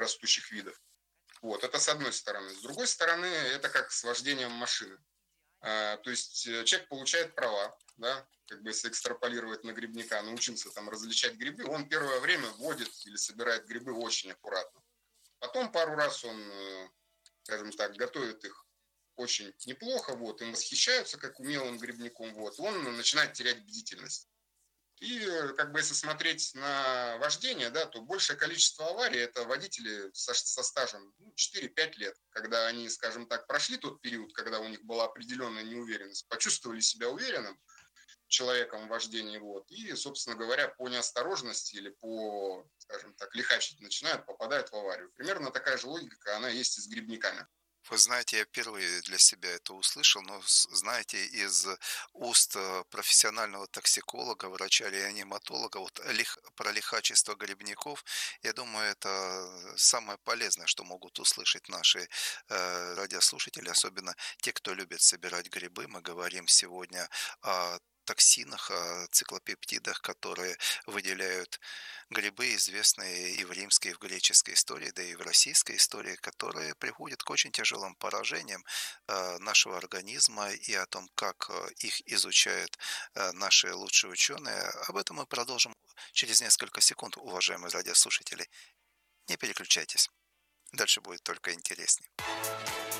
быстрорастущих видов. Вот, это с одной стороны. С другой стороны, это как с вождением машины. То есть человек получает права, да, как бы если экстраполировать на грибника, научился там различать грибы, он первое время водит или собирает грибы очень аккуратно. Потом пару раз он, скажем так, готовит их очень неплохо, вот, им восхищаются как умелым грибником, вот, он начинает терять бдительность. И как бы если смотреть на вождение, да, то большее количество аварий это водители со стажем 4-5 лет, когда они, скажем так, прошли тот период, когда у них была определенная неуверенность, почувствовали себя уверенным человеком в вождении, вот, и, собственно говоря, по неосторожности или по, скажем так, лихачить начинают, попадают в аварию. Примерно такая же логика, она есть и с грибниками. Вы знаете, я впервые для себя это услышал, но, знаете, из уст профессионального токсиколога, врача реаниматолога, вот про лихачество грибников, я думаю, это самое полезное, что могут услышать наши радиослушатели, особенно те, кто любит собирать грибы. Мы говорим сегодня о токсинах, о циклопептидах, которые выделяют грибы, известные и в римской, и в греческой истории, да и в российской истории, которые приводят к очень тяжелым поражениям нашего организма и о том, как их изучают наши лучшие ученые. Об этом мы продолжим через несколько секунд, уважаемые радиослушатели. Не переключайтесь, дальше будет только интереснее.